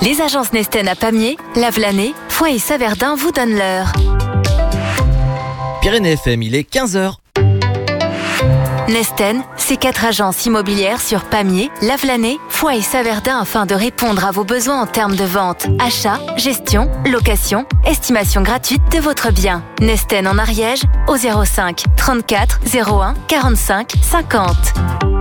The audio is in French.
Les agences Nesten à Pamiers, Lavelanet, Foix et Saverdun vous donnent l'heure. Pyrénées FM, il est 15h. Nesten, c'est 4 agences immobilières sur Pamiers, Lavelanet, Foix et Saverdun afin de répondre à vos besoins en termes de vente, achat, gestion, location, estimation gratuite de votre bien. Nesten en Ariège au 05 34 01 45 50.